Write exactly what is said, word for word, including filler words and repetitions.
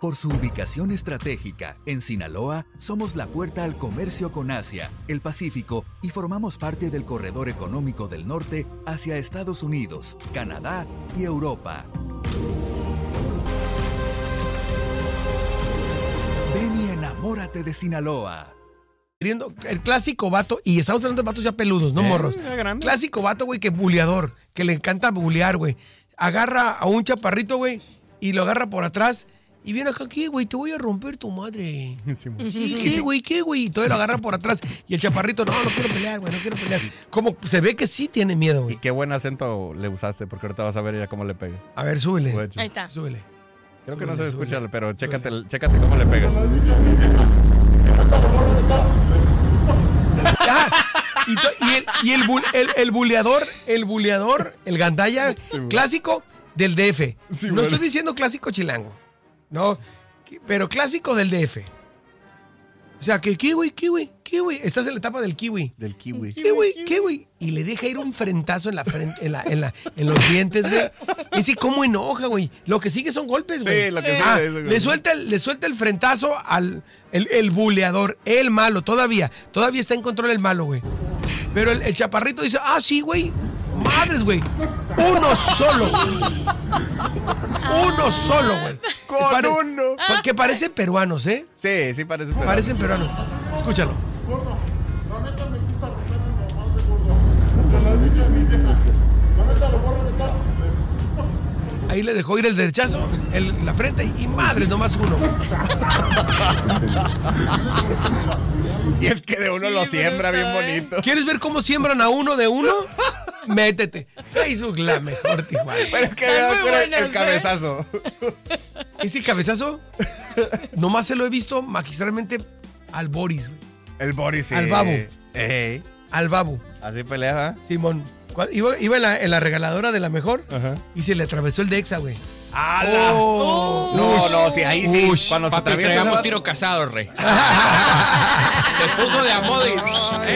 Por su ubicación estratégica, en Sinaloa, somos la puerta al comercio con Asia, el Pacífico y formamos parte del corredor económico del norte hacia Estados Unidos, Canadá y Europa. Ven y enamórate de Sinaloa. El clásico vato, y estamos hablando de vatos ya peludos, no Eh, morros. ya grande. Clásico vato, güey, que buleador, que le encanta bulear, güey. Agarra a un chaparrito, güey, y lo agarra por atrás. Y viene acá, ¿qué, güey? Te voy a romper tu madre. Sí, ¿Y qué, güey? ¿Qué, güey? Y todo lo agarra por atrás. Y el chaparrito, no, no quiero pelear, güey, no quiero pelear. Como se ve que sí tiene miedo, Y güey. qué buen acento le usaste, porque ahorita vas a ver ya cómo le pega. A ver, súbele. Güey, Ahí está. Súbele. Creo que no Súbele, se escucha, súbele. pero chécate, chécate cómo le pega. Ah, y, to- y el, y el, bu- el, el buleador, el buleador, el gandaya güey. clásico del D F. Sí, no güey. estoy diciendo clásico chilango, no, que- pero clásico del D F. O sea, que kiwi, kiwi, kiwi, estás en la etapa del kiwi. Del kiwi. Kiwi, kiwi. Y le deja ir un frentazo en la frente, en la, en la, en los dientes, güey. Ese cómo enoja, güey. Lo que sigue son golpes, güey. Sí, lo que sigue Ah, es, güey. le suelta el, le suelta el frentazo al el, el buleador, el malo, todavía. Todavía está en control el malo, güey. Pero el, el chaparrito dice, ah, sí, güey. Madres, güey. Uno solo. Uno solo, güey. Con Que pare- uno. Que parecen peruanos, ¿eh? Sí, sí parece. pero- Parecen peruanos. Escúchalo. Ahí le dejó ir el derechazo, el, la frente y madres, nomás uno. Y es que de uno lo siembra bien bonito. ¿Quieres ver cómo siembran a uno de uno? Métete. Facebook, la mejor Tijuana. Pero es que Están vea muy con el, buenos, el cabezazo. Ese cabezazo, nomás se lo he visto magistralmente al Boris, güey. El Boris, sí. Al babo. Ey, Al Babu, así pelea, Simón. Cu- Iba, iba en, la, en la regaladora de la mejor Ajá. y se le atravesó el Dexa, güey. ¡Hala! Oh. No, no, sí, ahí sí. Ush. Cuando se Papi, atraviesa. traíamos tiro casado, rey. Se puso de a modo y...